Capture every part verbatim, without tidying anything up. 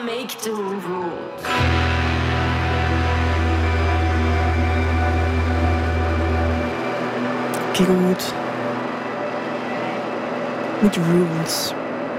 make the rules. Gut. Mit Rules.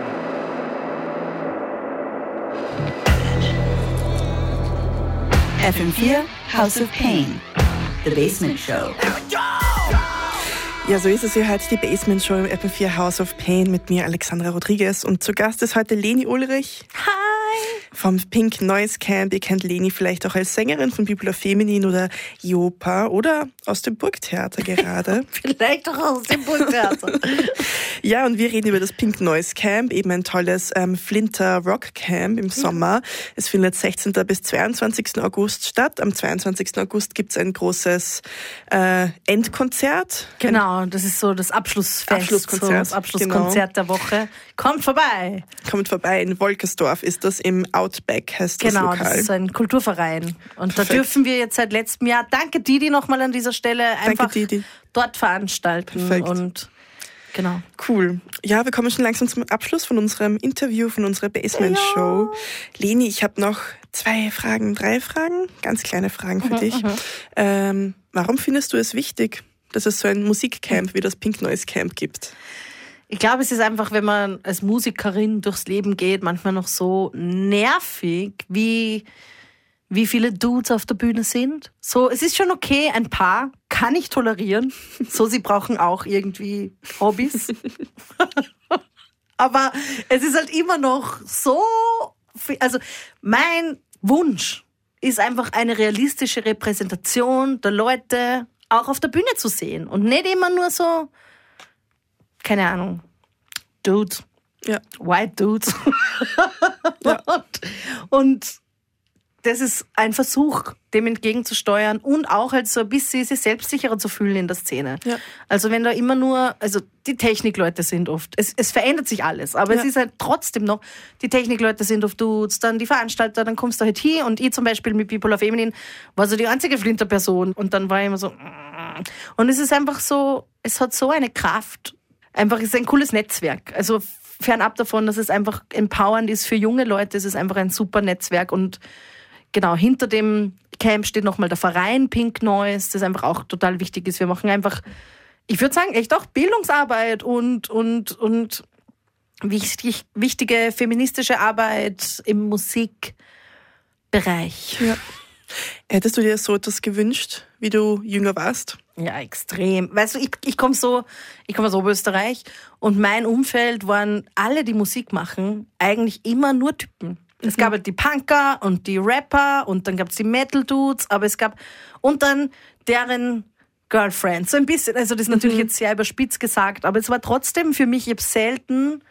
F M vier House of Pain. The Basement Show. Ja, so ist es ja heute, die Basement Show im F M vier House of Pain mit mir, Alexandra Rodriguez. Und zu Gast ist heute Leni Ulrich. Hi! Vom Pink Noise Camp. Ihr kennt Leni vielleicht auch als Sängerin von Bibula Feminin oder Jopa oder aus dem Burgtheater gerade. Vielleicht auch aus dem Burgtheater. Ja, und wir reden über das Pink Noise Camp, eben ein tolles ähm, Flinter Rock Camp im Sommer. Es findet sechzehnten bis zweiundzwanzigsten August statt. Am zweiundzwanzigsten August gibt's ein großes äh, Endkonzert. Genau, das ist so das Abschlussfest. Abschlusskonzert. So das Abschlusskonzert genau. der Woche. Kommt vorbei. Kommt vorbei. In Wolkersdorf ist das, im Outback heißt genau, das Lokal. Genau, das ist ein Kulturverein. Und Perfekt. Da dürfen wir jetzt seit letztem Jahr, danke Didi nochmal an dieser Stelle, einfach danke, Didi. dort veranstalten. Perfekt. Und genau. Cool. Ja, wir kommen schon langsam zum Abschluss von unserem Interview, von unserer Basement-Show. Ja. Leni, ich habe noch zwei Fragen, drei Fragen, ganz kleine Fragen für mhm, dich. Mhm. Ähm, warum findest du es wichtig, dass es so ein Musikcamp wie das Pink Noise Camp gibt? Ich glaube, es ist einfach, wenn man als Musikerin durchs Leben geht, manchmal noch so nervig, wie, wie viele Dudes auf der Bühne sind. So, es ist schon okay, ein paar kann ich tolerieren. So, sie brauchen auch irgendwie Hobbys. Aber es ist halt immer noch so viel, also mein Wunsch ist einfach eine realistische Repräsentation der Leute auch auf der Bühne zu sehen und nicht immer nur so, keine Ahnung, Dudes, ja. White Dudes. ja. und, und das ist ein Versuch, dem entgegenzusteuern und auch halt so ein bisschen sich selbstsicherer zu fühlen in der Szene. Ja. Also wenn da immer nur, also die Technikleute sind oft, es, es verändert sich alles, aber ja. es ist halt trotzdem noch, die Technikleute sind oft Dudes, dann die Veranstalter, dann kommst du halt hier und ich zum Beispiel mit Bibula Feminin war so die einzige Flinter-Person und dann war ich immer so und es ist einfach so, es hat so eine Kraft. Einfach, es ist ein cooles Netzwerk. Also fernab davon, dass es einfach empowernd ist für junge Leute, es ist einfach ein super Netzwerk. Und genau, hinter dem Camp steht nochmal der Verein Pink Noise, das einfach auch total wichtig ist. Wir machen einfach, ich würde sagen, echt auch Bildungsarbeit und, und, und wichtig, wichtige feministische Arbeit im Musikbereich. Ja. Hättest du dir so etwas gewünscht, wie du jünger warst? Ja, extrem. Weißt du, ich, ich komme so, ich komme aus Oberösterreich und mein Umfeld waren alle, die Musik machen, eigentlich immer nur Typen. Mhm. Es gab halt die Punker und die Rapper und dann gab es die Metal-Dudes, aber es gab, und dann deren Girlfriends, so ein bisschen, also das ist natürlich mhm. jetzt sehr überspitzt gesagt, aber es war trotzdem für mich, ich habe selten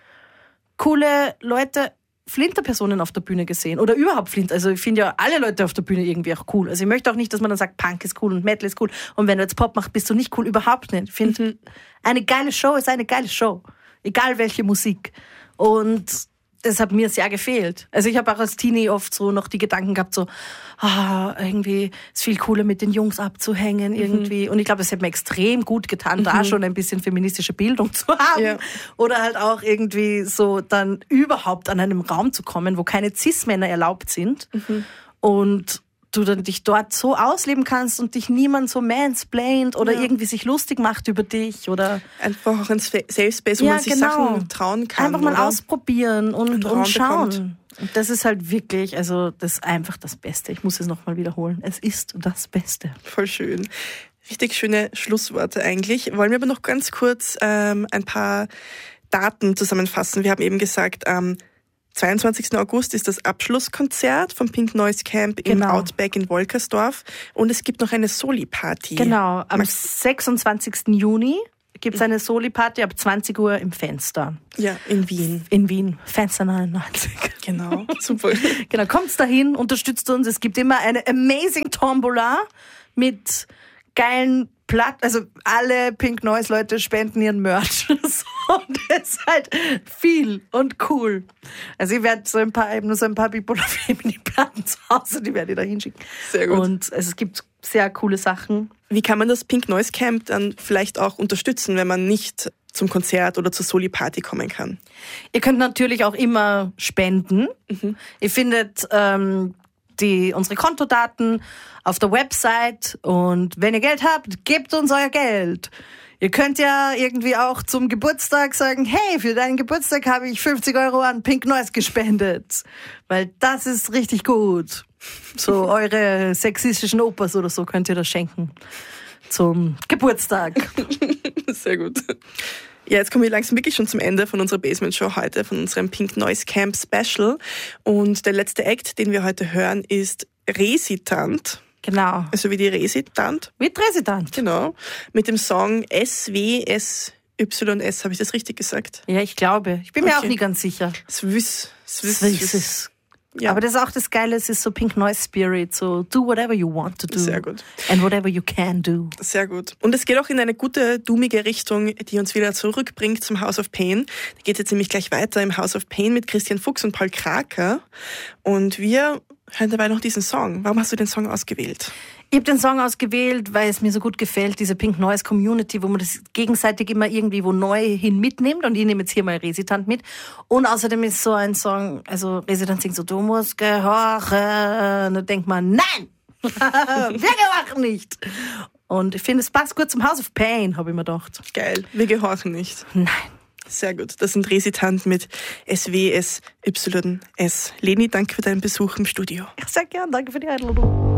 coole Leute, Flinter-Personen auf der Bühne gesehen oder überhaupt Flinter. Also ich finde ja alle Leute auf der Bühne irgendwie auch cool. Also ich möchte auch nicht, dass man dann sagt, Punk ist cool und Metal ist cool und wenn du jetzt Pop machst, bist du nicht cool. Überhaupt nicht. Ich finde, mhm. eine geile Show ist eine geile Show. Egal welche Musik. Und das hat mir sehr gefehlt. Also ich habe auch als Teenie oft so noch die Gedanken gehabt, so ah, irgendwie ist viel cooler mit den Jungs abzuhängen irgendwie. Mhm. Und ich glaube, es hat mir extrem gut getan, mhm. da schon ein bisschen feministische Bildung zu haben. Ja. Oder halt auch irgendwie so dann überhaupt an einem Raum zu kommen, wo keine Cis-Männer erlaubt sind. Mhm. Und du dann dich dort so ausleben kannst und dich niemand so mansplaint oder ja. irgendwie sich lustig macht über dich oder einfach auch ein Safe Space, wo ja, man sich genau. Sachen trauen kann. Einfach mal ausprobieren und, und schauen. Bekommt. Und das ist halt wirklich, also das ist einfach das Beste. Ich muss es nochmal wiederholen. Es ist das Beste. Voll schön. Richtig schöne Schlussworte eigentlich. Wollen wir aber noch ganz kurz ähm, ein paar Daten zusammenfassen. Wir haben eben gesagt, am zweiundzwanzigsten August ist das Abschlusskonzert vom Pink Noise Camp im genau. Outback in Wolkersdorf und es gibt noch eine Soli-Party. Genau, am sechsundzwanzigsten Juni gibt es eine Soli-Party ab zwanzig Uhr im Fenster. Ja, in Wien. In Wien, Fenster neunundneunzig. Genau, super. Genau, kommt's dahin, unterstützt uns. Es gibt immer eine amazing Tombola mit geilen Platt, also alle Pink Noise Leute spenden ihren Merch. Und das ist halt viel und cool. Also ich werde so ein paar, eben nur so ein paar Bibula Feminin Platten zu Hause, die werde ich da hinschicken. Sehr gut. Und also es gibt sehr coole Sachen. Wie kann man das Pink Noise Camp dann vielleicht auch unterstützen, wenn man nicht zum Konzert oder zur Soli-Party kommen kann. Ihr könnt natürlich auch immer spenden. Mhm. Ihr findet ähm, die, unsere Kontodaten auf der Website und wenn ihr Geld habt, gebt uns euer Geld. Ihr könnt ja irgendwie auch zum Geburtstag sagen, hey, für deinen Geburtstag habe ich fünfzig Euro an Pink Noise gespendet. Weil das ist richtig gut. So eure sexistischen Opas oder so könnt ihr das schenken. Zum Geburtstag. Sehr gut. Ja, jetzt kommen wir langsam wirklich schon zum Ende von unserer Basement-Show heute, von unserem Pink Noise Camp Special. Und der letzte Act, den wir heute hören, ist Resitant. Genau. Also wie die Resitant. Wie Resitant. Genau. Mit dem Song S W S Y S, habe ich das richtig gesagt? Ja, ich glaube. Ich bin mir Okay. auch nie ganz sicher. Swiss. Swiss. Swiss ist. Ja. Aber das ist auch das Geile, es ist so Pink Noise Spirit, so do whatever you want to do. Sehr gut. And whatever you can do. Sehr gut. Und es geht auch in eine gute, doomige Richtung, die uns wieder zurückbringt zum House of Pain. Da geht es jetzt nämlich gleich weiter im House of Pain mit Christian Fuchs und Paul Kraker. Und wir hören dabei noch diesen Song. Warum hast du den Song ausgewählt? Ich habe den Song ausgewählt, weil es mir so gut gefällt, diese Pink Noise Community, wo man das gegenseitig immer irgendwie wo neu hin mitnimmt. Und ich nehme jetzt hier mal Resitant mit. Und außerdem ist so ein Song, also Resitant singt so, du musst gehorchen. Und da denkt man, nein, wir gehorchen nicht. Und ich finde, es passt gut zum House of Pain, habe ich mir gedacht. Geil, wir gehorchen nicht. Nein. Sehr gut, das sind Resitant mit S W S Y S. Leni, danke für deinen Besuch im Studio. Sehr gern, danke für die Einladung.